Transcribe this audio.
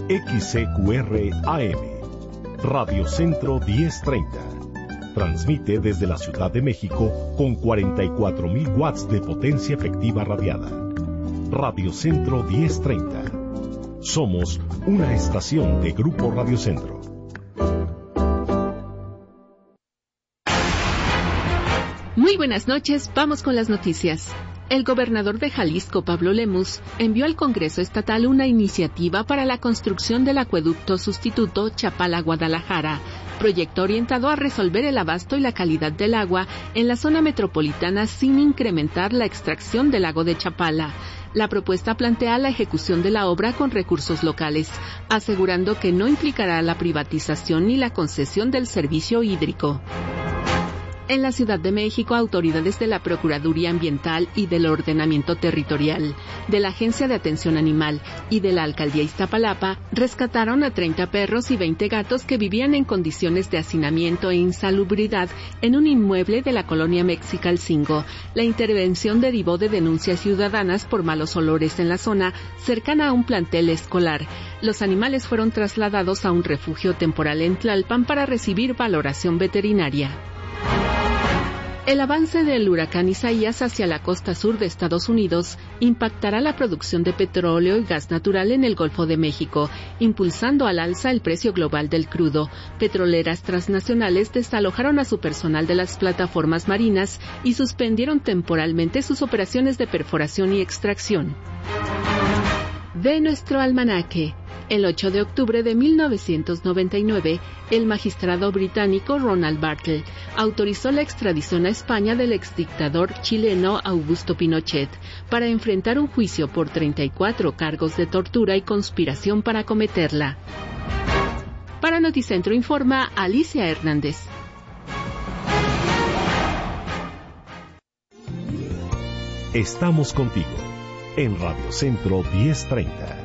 XCQR AM, Radio Centro 1030. Transmite desde la Ciudad de México con 44,000 watts de potencia efectiva radiada. Radio Centro 1030. Somos una estación de Grupo Radio Centro. Muy buenas noches, vamos con las noticias. El gobernador de Jalisco, Pablo Lemus, envió al Congreso Estatal una iniciativa para la construcción del acueducto sustituto Chapala-Guadalajara, proyecto orientado a resolver el abasto y la calidad del agua en la zona metropolitana sin incrementar la extracción del lago de Chapala. La propuesta plantea la ejecución de la obra con recursos locales, asegurando que no implicará la privatización ni la concesión del servicio hídrico. En la Ciudad de México, autoridades de la Procuraduría Ambiental y del Ordenamiento Territorial, de la Agencia de Atención Animal y de la Alcaldía Iztapalapa rescataron a 30 perros y 20 gatos que vivían en condiciones de hacinamiento e insalubridad en un inmueble de la colonia Mexicalcingo. La intervención derivó de denuncias ciudadanas por malos olores en la zona cercana a un plantel escolar. Los animales fueron trasladados a un refugio temporal en Tlalpan para recibir valoración veterinaria. El avance del huracán Isaías hacia la costa sur de Estados Unidos impactará la producción de petróleo y gas natural en el Golfo de México, impulsando al alza el precio global del crudo. Petroleras transnacionales desalojaron a su personal de las plataformas marinas y suspendieron temporalmente sus operaciones de perforación y extracción. De nuestro almanaque. El 8 de octubre de 1999, el magistrado británico Ronald Bartle autorizó la extradición a España del exdictador chileno Augusto Pinochet para enfrentar un juicio por 34 cargos de tortura y conspiración para cometerla. Para Noticentro informa Alicia Hernández. Estamos contigo en Radio Centro 1030.